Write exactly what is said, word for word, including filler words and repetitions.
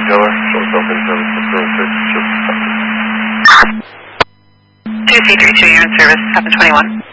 Geller, show self in service for zero six, just two C three two, you're in service, seven twenty-one.